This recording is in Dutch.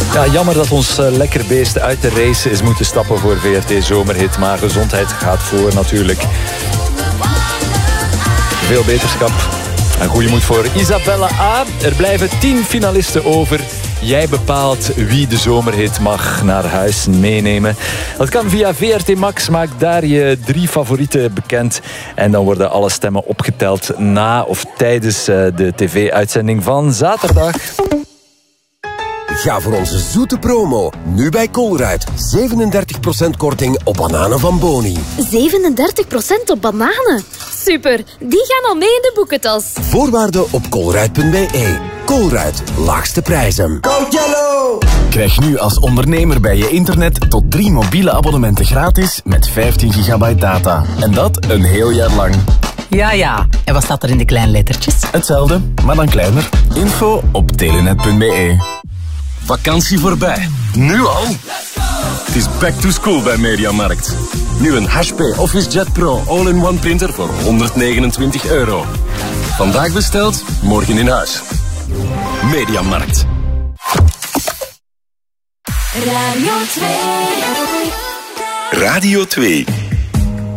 Ja, jammer dat ons lekker beest uit de race is moeten stappen voor VRT Zomerhit. Maar gezondheid gaat voor natuurlijk. Veel beterschap en goede moed voor Isabelle A. Er blijven 10 finalisten over. Jij bepaalt wie de Zomerhit mag naar huis meenemen. Dat kan via VRT Max. Maak daar je 3 favorieten bekend. En dan worden alle stemmen opgeteld na of tijdens de tv-uitzending van zaterdag. Ga voor onze zoete promo. Nu bij Colruyt. 37% korting op bananen van Boni. 37% op bananen? Super, die gaan al mee in de boekentas. Voorwaarden op colruyt.be. Colruyt, laagste prijzen. Go Jello! Krijg nu als ondernemer bij je internet tot 3 mobiele abonnementen gratis met 15 gigabyte data. En dat een heel jaar lang. Ja. En wat staat er in de kleine lettertjes? Hetzelfde, maar dan kleiner. Info op telenet.be. Vakantie voorbij. Nu al? Het is back to school bij Mediamarkt. Nu een HP OfficeJet Pro all-in-one printer voor €129. Vandaag besteld, morgen in huis. Mediamarkt. Radio 2. Radio 2.